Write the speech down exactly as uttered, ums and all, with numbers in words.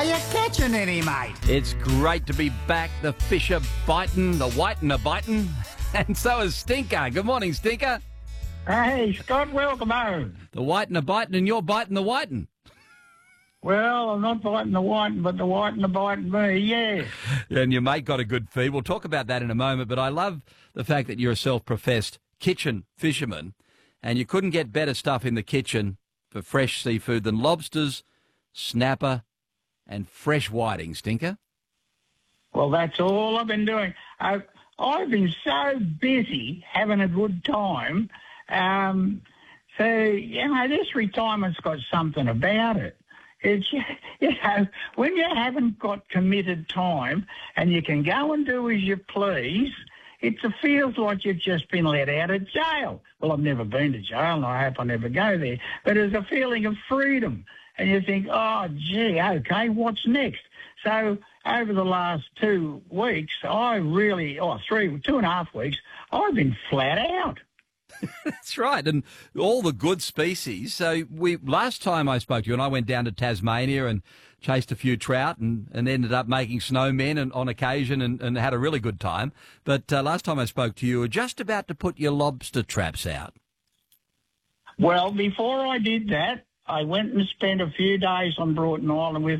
Are you catching any, mate? It's great to be back. The fish are biting, the whiting are biting, and so is Stinker. Good morning, Stinker. Hey, Scott, welcome home. The whiting are biting, and you're biting the whiting. Well, I'm not biting the whiting, but the whiting are biting me, yeah. And your mate got a good feed. We'll talk about that in a moment, but I love the fact that you're a self-professed kitchen fisherman, and you couldn't get better stuff in the kitchen for fresh seafood than lobsters, snapper, and fresh whiting, Stinker. Well, that's all I've been doing. I've, I've been so busy having a good time. Um, so, you know, this retirement's got something about it. It's, you know, when you haven't got committed time and you can go and do as you please, it feels like you've just been let out of jail. Well, I've never been to jail, and I hope I never go there. But there's a feeling of freedom. And you think, oh, gee, okay, what's next? So over the last two weeks, I really, or oh, three, two and a half weeks, I've been flat out. That's right, and all the good species. So we last time I spoke to you, and I went down to Tasmania and chased a few trout and, and ended up making snowmen and, on occasion and, and had a really good time. But uh, last time I spoke to you, you were just about to put your lobster traps out. Well, before I did that, I went and spent a few days on Broughton Island with